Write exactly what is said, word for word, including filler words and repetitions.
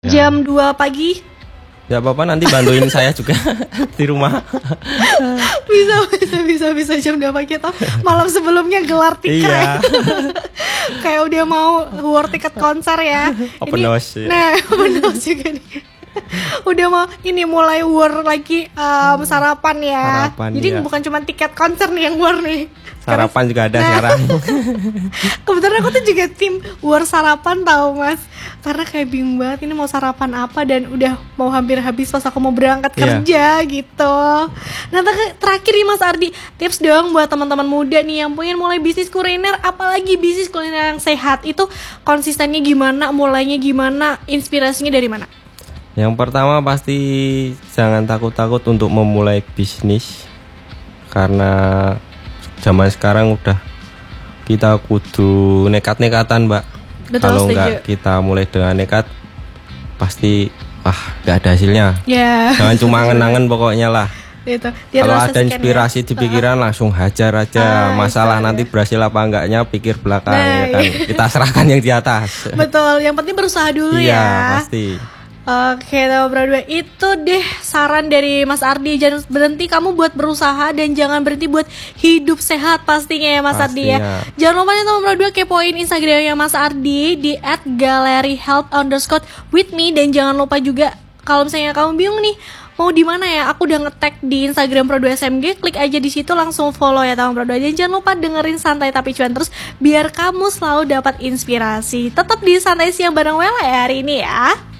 Ya. Jam dua pagi. Ya apa-apa, nanti bantuin saya juga di rumah. Bisa, bisa, bisa, bisa jam dua pagi atau malam sebelumnya gelar tiket. Iya. Kayak udah mau war tiket konser ya. Open house, ya. Nah, open house juga nih. Udah mau ini mulai war lagi um, sarapan ya. Sarapan, Jadi iya. bukan cuma tiket konser nih yang war nih. Sarapan juga ada Nah. sekarang. Kebetulan aku tuh juga tim war sarapan tau mas. Karena kayak bingung banget ini mau sarapan apa. Dan udah mau hampir habis pas aku mau berangkat Iya. kerja gitu. Nah ter- terakhir nih Mas Ardi, tips dong buat teman-teman muda nih yang pengen mulai bisnis kuliner. Apalagi bisnis kuliner yang sehat. Itu konsistennya gimana, mulainya gimana, inspirasinya dari mana? Yang pertama pasti jangan takut-takut untuk memulai bisnis, karena zaman sekarang udah kita kudu nekat-nekatan, Mbak. Betul, Kalau setuju. nggak kita mulai dengan nekat, pasti ah nggak ada hasilnya. Ya. Jangan cuma ngenangen pokoknya lah. Gitu. Kalau ada Direalisasikan inspirasi ya. di pikiran langsung hajar aja. Ah, Masalah itu nanti ya. berhasil apa enggaknya pikir belakang, Nah, ya kan. iya. Kita serahkan yang di atas. Betul, yang penting berusaha dulu Iya, ya. pasti. Oke, teman berdua, itu deh saran dari Mas Ardi. Jangan berhenti kamu buat berusaha dan jangan berhenti buat hidup sehat pastinya ya Mas Ardi ya. Pastinya. Jangan lupa nih teman berdua kepoin Instagramnya Mas Ardi di at galleryhealth underscore with me. Dan jangan lupa juga kalau misalnya kamu bingung nih mau di mana ya, aku udah nge-tag di Instagram Pro dua S M G, klik aja di situ langsung follow ya teman Pro dua. Dan jangan lupa dengerin Santai Tapi Cuan terus biar kamu selalu dapat inspirasi. Tetap di Santai Siang bareng Wela ya hari ini ya.